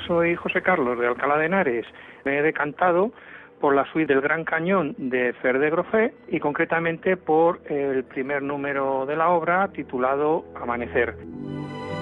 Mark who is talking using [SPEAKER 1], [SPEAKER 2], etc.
[SPEAKER 1] soy José Carlos de Alcalá de Henares. Me he decantado por la suite del Gran Cañón de Fer de Grofé y concretamente por el primer número de la obra titulado Amanecer.